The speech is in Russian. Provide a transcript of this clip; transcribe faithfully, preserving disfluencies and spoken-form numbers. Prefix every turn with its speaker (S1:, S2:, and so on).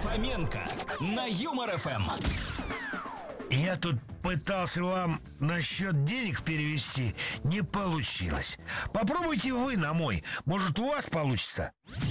S1: Фоменко на Юмор эф эм.
S2: Я тут пытался вам на счет денег перевести, не получилось. Попробуйте вы на мой, может, у вас получится.